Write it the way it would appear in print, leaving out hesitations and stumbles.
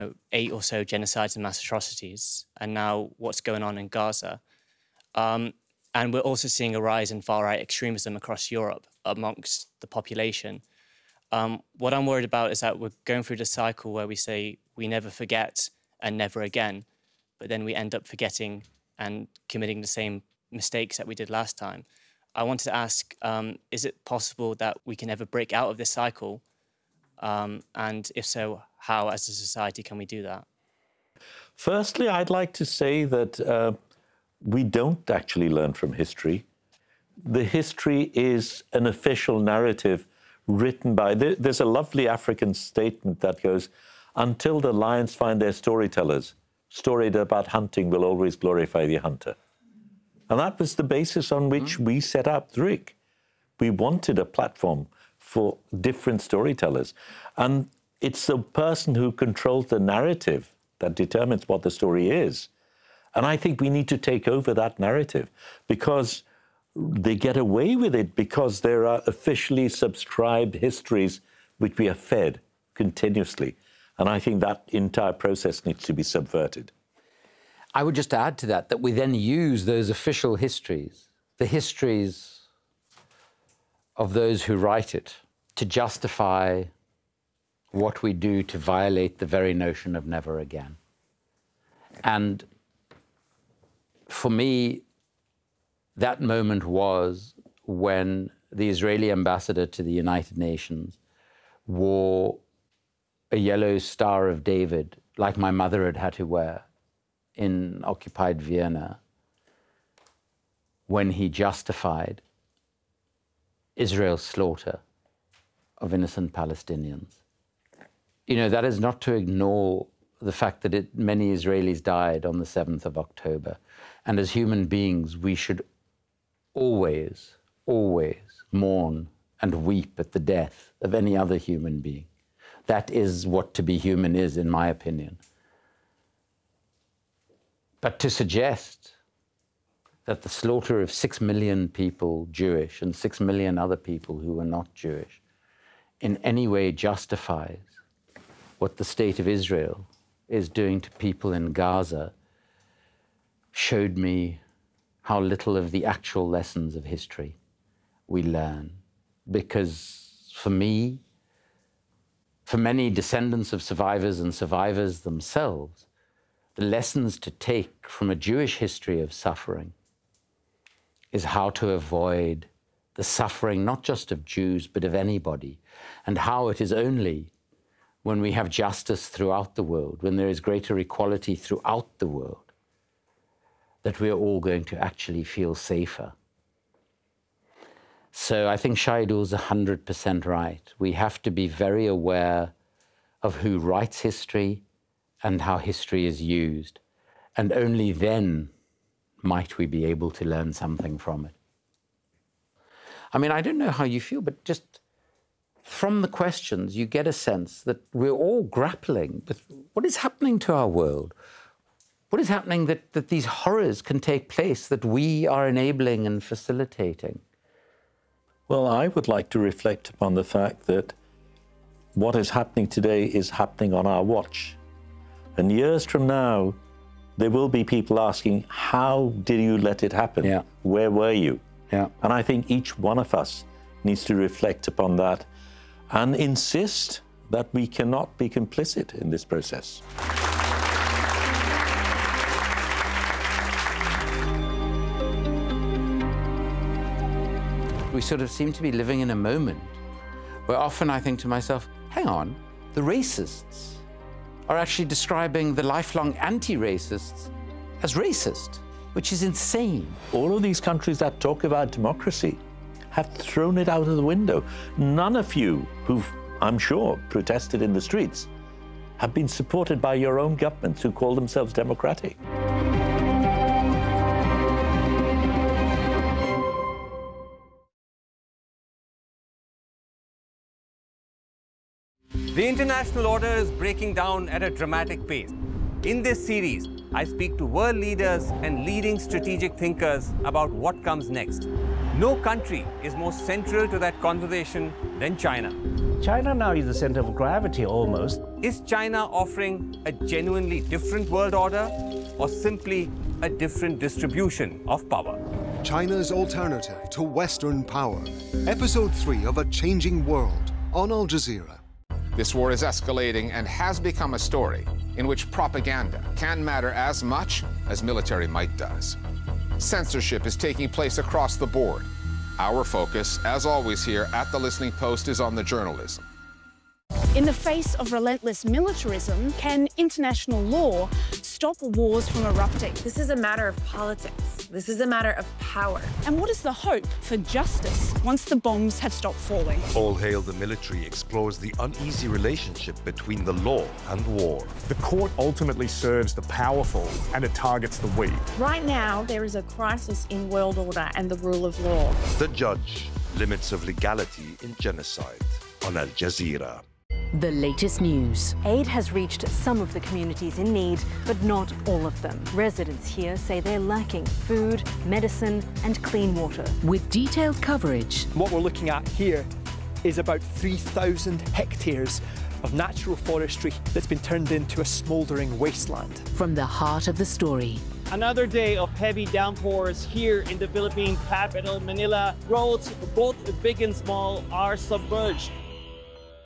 8 or so genocides and mass atrocities, and now what's going on in Gaza. And we're also seeing a rise in far-right extremism across Europe amongst the population. What I'm worried about is that we're going through the cycle where we say we never forget and never again, but then we end up forgetting and committing the same mistakes that we did last time. I wanted to ask, is it possible that we can ever break out of this cycle? And if so, how as a society can we do that? Firstly, I'd like to say that we don't actually learn from history. The history is an official narrative written by... There's a lovely African statement that goes, until the lions find their storytellers, storied about hunting will always glorify the hunter. And that was the basis on which we set up Drik. We wanted a platform for different storytellers. And it's the person who controls the narrative that determines what the story is. And I think we need to take over that narrative because they get away with it because there are officially subscribed histories which we are fed continuously. And I think that entire process needs to be subverted. I would just add to that that we then use those official histories, the histories of those who write it, to justify what we do to violate the very notion of never again. And for me, that moment was when the Israeli ambassador to the United Nations wore a yellow Star of David, like my mother had had to wear in occupied Vienna, when he justified Israel's slaughter of innocent Palestinians. You know, that is not to ignore the fact that many Israelis died on the 7th of October. And as human beings, we should always, always mourn and weep at the death of any other human being. That is what to be human is, in my opinion. But to suggest that the slaughter of 6 million people Jewish and 6 million other people who were not Jewish in any way justifies what the state of Israel is doing to people in Gaza showed me how little of the actual lessons of history we learn. Because for me, for many descendants of survivors and survivors themselves, the lessons to take from a Jewish history of suffering is how to avoid the suffering not just of Jews but of anybody, and how it is only when we have justice throughout the world, when there is greater equality throughout the world, that we are all going to actually feel safer. So I think Shahidul's 100% right. We have to be very aware of who writes history and how history is used. And only then might we be able to learn something from it. I mean, I don't know how you feel, but just from the questions, you get a sense that we're all grappling with what is happening to our world. What is happening that these horrors can take place, that we are enabling and facilitating? Well, I would like to reflect upon the fact that what is happening today is happening on our watch. And years from now, there will be people asking, how did you let it happen? Yeah. Where were you? Yeah. And I think each one of us needs to reflect upon that and insist that we cannot be complicit in this process. We sort of seem to be living in a moment where often I think to myself, hang on, the racists are actually describing the lifelong anti-racists as racist, which is insane. All of these countries that talk about democracy have thrown it out of the window. None of you who've, I'm sure, protested in the streets have been supported by your own governments who call themselves democratic. The international order is breaking down at a dramatic pace. In this series, I speak to world leaders and leading strategic thinkers about what comes next. No country is more central to that conversation than China. China now is the center of gravity almost. Is China offering a genuinely different world order or simply a different distribution of power? China's alternative to Western power. Episode 3 of A Changing World on Al Jazeera. This war is escalating and has become a story in which propaganda can matter as much as military might does. Censorship is taking place across the board. Our focus, as always here at The Listening Post, is on the journalism. In the face of relentless militarism, can international law stop wars from erupting? This is a matter of politics. This is a matter of power. And what is the hope for justice once the bombs have stopped falling? All Hail the Military explores the uneasy relationship between the law and war. The court ultimately serves the powerful and it targets the weak. Right now, there is a crisis in world order and the rule of law. The Judge, Limits of Legality in Genocide on Al Jazeera. The latest news. Aid has reached some of the communities in need, but not all of them. Residents here say they're lacking food, medicine, and clean water. With detailed coverage. What we're looking at here is about 3,000 hectares of natural forestry that's been turned into a smouldering wasteland. From the heart of the story. Another day of heavy downpours here in the Philippine capital, Manila. Roads, both big and small, are submerged.